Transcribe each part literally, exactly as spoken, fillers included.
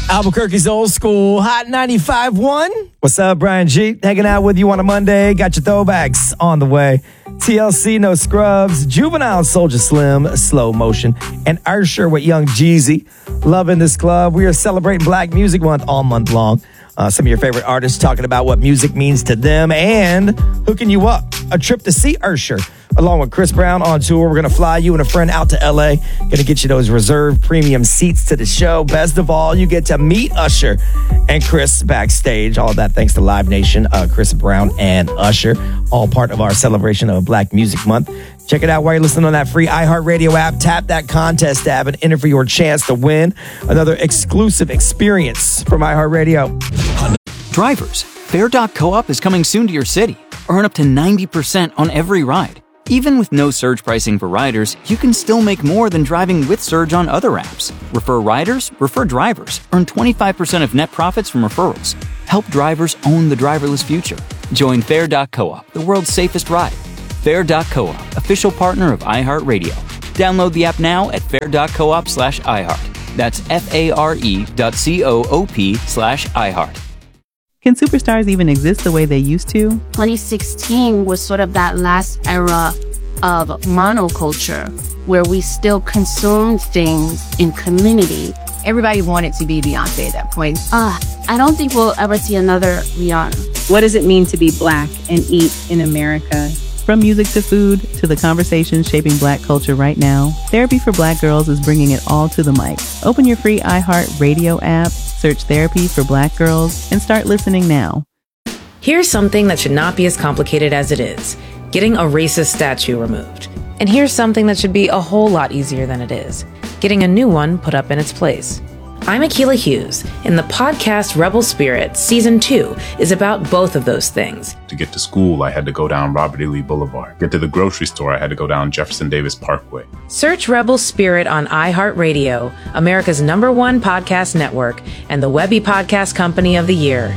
Albuquerque's old school Hot ninety-five point one. What's up, Brian G? Hanging out with you on a Monday. Got your throwbacks on the way. T L C, No Scrubs, Juvenile, Soulja Slim, Slow Motion, and Usher with Young Jeezy. Loving this club. We are celebrating Black Music Month all month long. Uh, some of your favorite artists talking about what music means to them and hooking you up. A trip to see Usher along with Chris Brown on tour. We're going to fly you and a friend out to L A. Going to get you those reserved premium seats to the show. Best of all, you get to meet Usher and Chris backstage. All of that thanks to Live Nation, uh, Chris Brown and Usher. All part of our celebration of Black Music Month. Check it out while you're listening on that free iHeartRadio app. Tap that contest tab and enter for your chance to win another exclusive experience from iHeartRadio. Drivers, Fair dot Co-op is coming soon to your city. Earn up to ninety percent on every ride. Even with no surge pricing for riders, you can still make more than driving with Surge on other apps. Refer riders, refer drivers. Earn twenty-five percent of net profits from referrals. Help drivers own the driverless future. Join Fair dot Co-op, the world's safest ride. Fair dot Co-op, official partner of iHeartRadio. Download the app now at fair dot coop slash iHeart. That's F-A-R-E dot C-O-O-P slash iHeart. Can superstars even exist the way they used to? twenty sixteen was sort of that last era of monoculture where we still consumed things in community. Everybody wanted to be Beyonce at that point. Uh, I don't think we'll ever see another Rihanna. What does it mean to be Black and eat in America? From music to food to the conversations shaping Black culture right now, Therapy for Black Girls is bringing it all to the mic. Open your free iHeartRadio app, search Therapy for Black Girls, and start listening now. Here's something that should not be as complicated as it is: getting a racist statue removed. And here's something that should be a whole lot easier than it is: getting a new one put up in its place. I'm Akilah Hughes, and the podcast Rebel Spirit Season two is about both of those things. To get to school, I had to go down Robert E. Lee Boulevard. Get to the grocery store, I had to go down Jefferson Davis Parkway. Search Rebel Spirit on iHeartRadio, America's number one podcast network, and the Webby Podcast Company of the Year.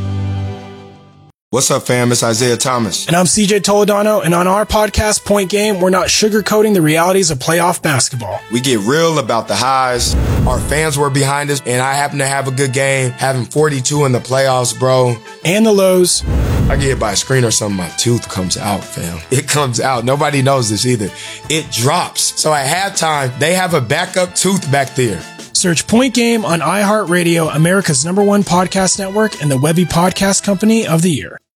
What's up, fam? It's Isaiah Thomas. And I'm C J Toledano, and on our podcast, Point Game, we're not sugarcoating the realities of playoff basketball. We get real about the highs. Our fans were behind us, and I happen to have a good game, having forty-two in the playoffs, bro. And the lows. I get hit by a screen or something, my tooth comes out, fam. It comes out. Nobody knows this either. It drops. So at halftime, they have a backup tooth back there. Search Point Game on iHeartRadio, America's number one podcast network, and the Webby Podcast Company of the Year.